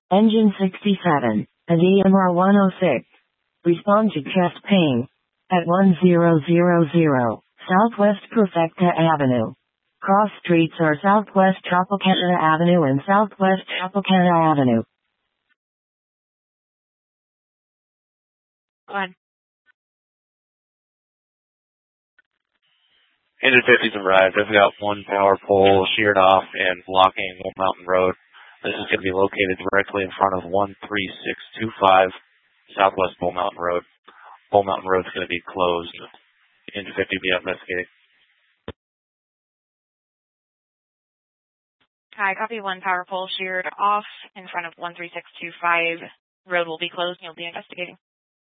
Engine 67, and EMR 106. Respond to chest pain. At 1000 Southwest Perfecta Avenue. Cross streets are Southwest Tropicana Avenue and Southwest Tropicana Avenue. Go ahead. Engine 50's arrived. I've got one power pole sheared off and blocking Bull Mountain Road. This is going to be located directly in front of 13625 Southwest Bull Mountain Road. Bull Mountain Road is going to be closed. Engine 50 will be out investigating. Hi, copy. One power pole sheared off in front of 13625. Road will be closed and you'll be investigating.